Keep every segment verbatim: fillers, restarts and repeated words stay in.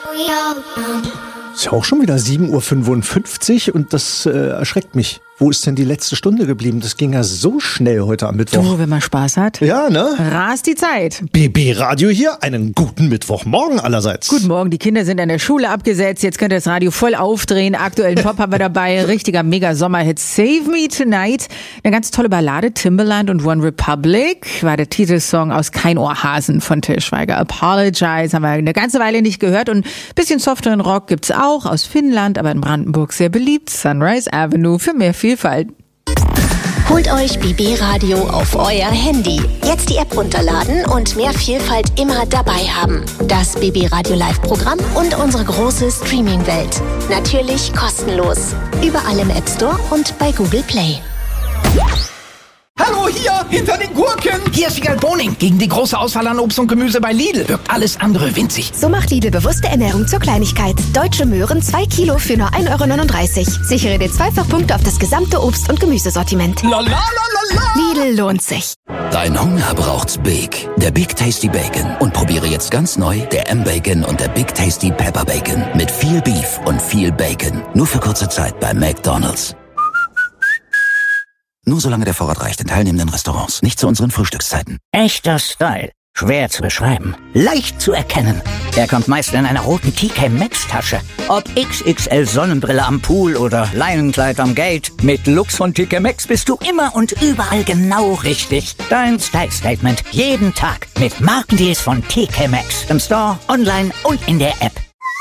Ist ja auch schon wieder sieben Uhr fünfundfünfzig und das äh, erschreckt mich. Wo ist denn die letzte Stunde geblieben? Das ging ja so schnell heute am Mittwoch. Du, wenn man Spaß hat. Ja, ne? Rast die Zeit. B B Radio hier, einen guten Mittwochmorgen allerseits. Guten Morgen, die Kinder sind an der Schule abgesetzt. Jetzt könnt ihr das Radio voll aufdrehen. Aktuellen Pop haben wir dabei. Richtiger Mega-Sommerhit. Save Me Tonight. Eine ganz tolle Ballade. Timbaland und One Republic war der Titelsong aus Kein Ohrhasen von Til Schweiger. Apologize haben wir eine ganze Weile nicht gehört. Und ein bisschen softeren Rock gibt's auch aus Finnland, aber in Brandenburg sehr beliebt. Sunrise Avenue für mehr Vielfalt. Holt euch B B Radio auf euer Handy. Jetzt die App runterladen und mehr Vielfalt immer dabei haben. Das B B Radio Live-Programm und unsere große Streaming-Welt. Natürlich kostenlos. Überall im App Store und bei Google Play. Hallo, hier, hinter den Gurken. Hier ist Wiegald Boning. Gegen die große Auswahl an Obst und Gemüse bei Lidl wirkt alles andere winzig. So macht Lidl bewusste Ernährung zur Kleinigkeit. Deutsche Möhren zwei Kilo für nur ein Euro neununddreißig. Sichere dir Zweifachpunkte auf das gesamte Obst- und Gemüsesortiment. La la la la la. Lidl lohnt sich. Dein Hunger braucht's Big. Der Big Tasty Bacon. Und probiere jetzt ganz neu der M-Bacon und der Big Tasty Pepper Bacon. Mit viel Beef und viel Bacon. Nur für kurze Zeit bei McDonald's. Nur solange der Vorrat reicht in teilnehmenden Restaurants. Nicht zu unseren Frühstückszeiten. Echter Style. Schwer zu beschreiben. Leicht zu erkennen. Er kommt meist in einer roten T K Maxx Tasche. Ob X X L Sonnenbrille am Pool oder Leinenkleid am Gate. Mit Looks von T K Maxx bist du immer und überall genau richtig. Dein Style Statement. Jeden Tag. Mit Markendeals von T K Maxx. Im Store, online und in der App.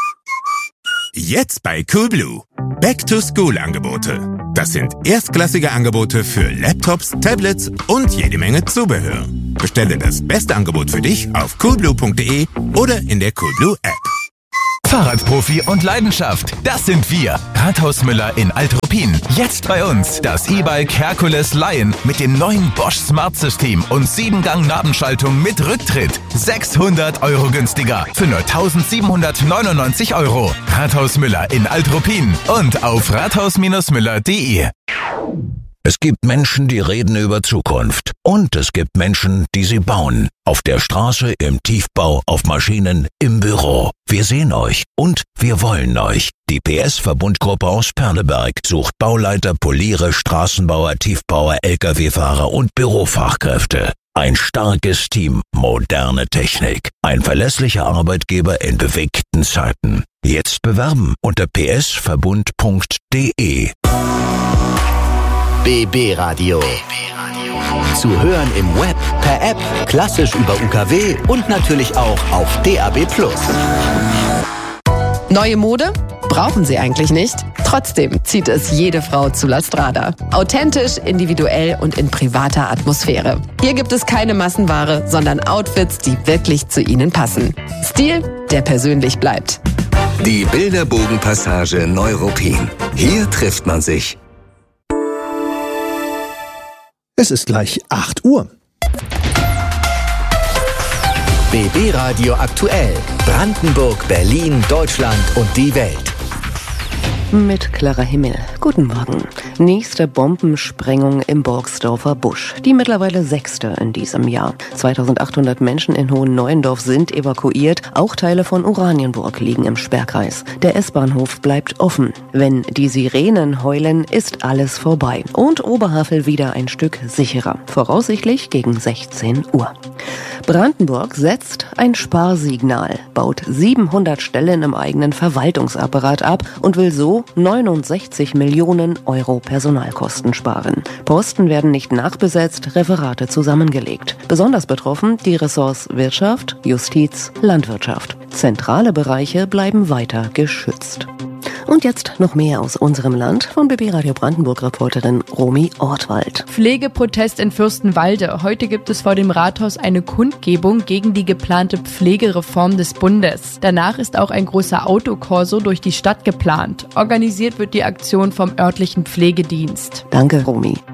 Jetzt bei Coolblue. Back-to-School-Angebote. Das sind erstklassige Angebote für Laptops, Tablets und jede Menge Zubehör. Bestelle das beste Angebot für dich auf coolblue punkt de oder in der Coolblue App. Fahrradprofi und Leidenschaft, das sind wir. Rathaus Müller in Alt-Ruppin. Jetzt bei uns das E-Bike Hercules Lion mit dem neuen Bosch Smart System und sieben Gang Nabenschaltung mit Rücktritt. sechshundert Euro günstiger für nur eintausendsiebenhundertneunundneunzig Euro. Rathaus Müller in Alt-Ruppin und auf rathaus müller punkt de. Es gibt Menschen, die reden über Zukunft. Und es gibt Menschen, die sie bauen. Auf der Straße, im Tiefbau, auf Maschinen, im Büro. Wir sehen euch und wir wollen euch. Die P S-Verbundgruppe aus Perleberg sucht Bauleiter, Poliere, Straßenbauer, Tiefbauer, L K W-Fahrer und Bürofachkräfte. Ein starkes Team, moderne Technik. Ein verlässlicher Arbeitgeber in bewegten Zeiten. Jetzt bewerben unter p s verbund punkt de. B B Radio. Zu hören im Web, per App, klassisch über U K W und natürlich auch auf D A B plus. Neue Mode? Brauchen Sie eigentlich nicht. Trotzdem zieht es jede Frau zu La Strada. Authentisch, individuell und in privater Atmosphäre. Hier gibt es keine Massenware, sondern Outfits, die wirklich zu Ihnen passen. Stil, der persönlich bleibt. Die Bilderbogenpassage Neuruppin. Hier trifft man sich. Es ist gleich acht Uhr. B B Radio aktuell. Brandenburg, Berlin, Deutschland und die Welt. Mit klarer Himmel. Guten Morgen. Nächste Bombensprengung im Borgsdorfer Busch. Die mittlerweile sechste in diesem Jahr. zweitausendachthundert Menschen in Hohen-Neuendorf sind evakuiert. Auch Teile von Oranienburg liegen im Sperrkreis. Der S-Bahnhof bleibt offen. Wenn die Sirenen heulen, ist alles vorbei. Und Oberhavel wieder ein Stück sicherer. Voraussichtlich gegen sechzehn Uhr. Brandenburg setzt ein Sparsignal, baut siebenhundert Stellen im eigenen Verwaltungsapparat ab und will so neunundsechzig Millionen Euro Personalkosten sparen. Posten werden nicht nachbesetzt, Referate zusammengelegt. Besonders betroffen die Ressorts Wirtschaft, Justiz, Landwirtschaft. Zentrale Bereiche bleiben weiter geschützt. Und jetzt noch mehr aus unserem Land von B B Radio Brandenburg-Reporterin Romy Ortwald. Pflegeprotest in Fürstenwalde. Heute gibt es vor dem Rathaus eine Kundgebung gegen die geplante Pflegereform des Bundes. Danach ist auch ein großer Autokorso durch die Stadt geplant. Organisiert wird die Aktion vom örtlichen Pflegedienst. Danke, Romy.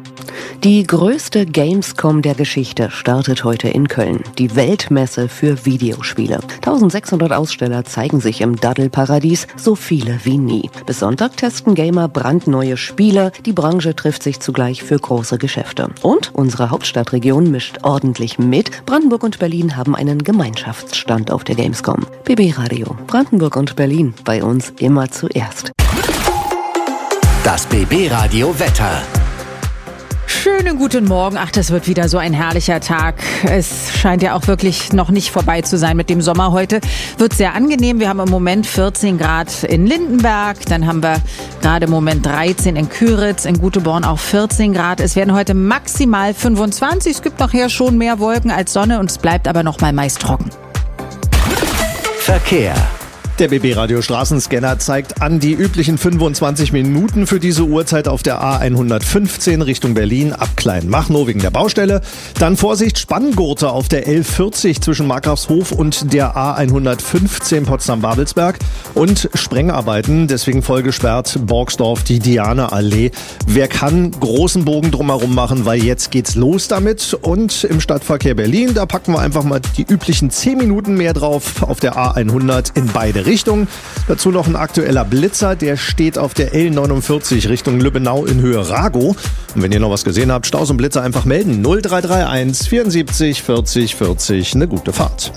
Die größte Gamescom der Geschichte startet heute in Köln. Die Weltmesse für Videospiele. eintausendsechshundert Aussteller zeigen sich im Daddelparadies, so viele wie nie. Bis Sonntag testen Gamer brandneue Spiele. Die Branche trifft sich zugleich für große Geschäfte. Und unsere Hauptstadtregion mischt ordentlich mit. Brandenburg und Berlin haben einen Gemeinschaftsstand auf der Gamescom. B B Radio, Brandenburg und Berlin, bei uns immer zuerst. Das B B Radio Wetter. Schönen guten Morgen. Ach, das wird wieder so ein herrlicher Tag. Es scheint ja auch wirklich noch nicht vorbei zu sein mit dem Sommer heute. Wird sehr angenehm. Wir haben im Moment vierzehn Grad in Lindenberg. Dann haben wir gerade im Moment dreizehn in Küritz, in Guteborn auch vierzehn Grad. Es werden heute maximal fünfundzwanzig. Es gibt nachher schon mehr Wolken als Sonne und es bleibt aber noch mal meist trocken. Verkehr. Der B B-Radio Straßenscanner zeigt an die üblichen fünfundzwanzig Minuten für diese Uhrzeit auf der A hundertfünfzehn Richtung Berlin ab Kleinmachnow wegen der Baustelle. Dann Vorsicht, Spanngurte auf der elf vierzig zwischen Markgrafshof und der A hundertfünfzehn Potsdam-Babelsberg und Sprengarbeiten, deswegen voll gesperrt Borgsdorf, die Diane-Allee. Wer kann, großen Bogen drumherum machen, weil jetzt geht's los damit. Und im Stadtverkehr Berlin, da packen wir einfach mal die üblichen zehn Minuten mehr drauf auf der A hundert in beide Richtung. Dazu noch ein aktueller Blitzer, der steht auf der L neunundvierzig Richtung Lübbenau in Höhe Rago. Und wenn ihr noch was gesehen habt, Staus und Blitzer einfach melden. null drei drei eins vierundsiebzig vierzig vierzig. Eine gute Fahrt.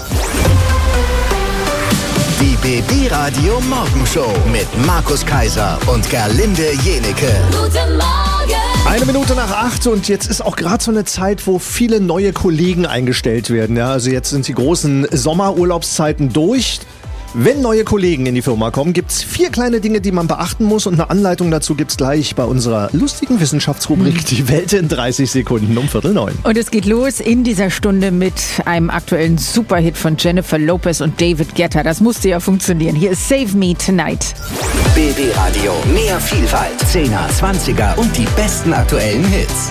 Die B B-Radio Morgenshow mit Markus Kaiser und Gerlinde Jenecke. Guten Morgen! Eine Minute nach acht und jetzt ist auch gerade so eine Zeit, wo viele neue Kollegen eingestellt werden. Ja, also jetzt sind die großen Sommerurlaubszeiten durch. Wenn neue Kollegen in die Firma kommen, gibt's vier kleine Dinge, die man beachten muss und eine Anleitung dazu gibt's gleich bei unserer lustigen Wissenschaftsrubrik Die Welt in dreißig Sekunden um Viertel neun. Und es geht los in dieser Stunde mit einem aktuellen Superhit von Jennifer Lopez und David Guetta. Das musste ja funktionieren. Hier ist Save Me Tonight. B B-Radio, mehr Vielfalt, Zehner, Zwanziger und die besten aktuellen Hits.